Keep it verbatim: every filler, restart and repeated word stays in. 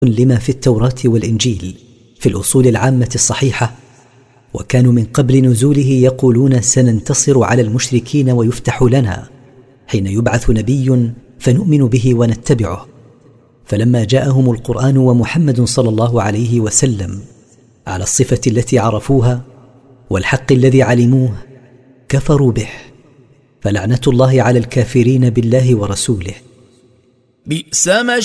لما في التوراة والإنجيل في الأصول العامة الصحيحة، وكانوا من قبل نزوله يقولون سننتصر على المشركين ويفتح لنا حين يبعث نبي فنؤمن به ونتبعه. فلما جاءهم القرآن ومحمد صلى الله عليه وسلم على الصفة التي عرفوها والحق الذي علموه كفروا به، فلعنة الله على الكافرين بالله ورسوله. بئس ما